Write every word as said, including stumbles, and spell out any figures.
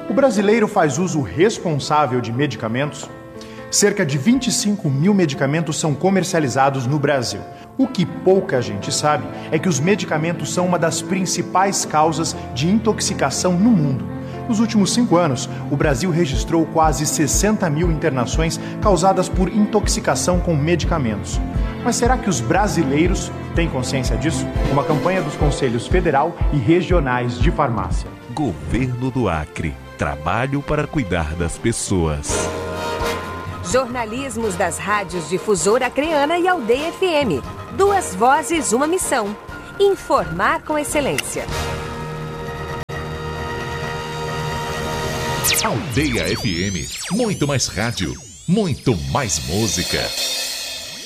O brasileiro faz uso responsável de medicamentos? Cerca de vinte e cinco mil medicamentos são comercializados no Brasil. O que pouca gente sabe é que os medicamentos são uma das principais causas de intoxicação no mundo. Nos últimos cinco anos, o Brasil registrou quase sessenta mil internações causadas por intoxicação com medicamentos. Mas será que os brasileiros têm consciência disso? Uma campanha dos Conselhos Federal e Regionais de Farmácia. Governo do Acre. Trabalho para cuidar das pessoas. Jornalismos das rádios Difusora Acreana e Aldeia F M. Duas vozes, uma missão. Informar com excelência. Aldeia F M. Muito mais rádio. Muito mais música.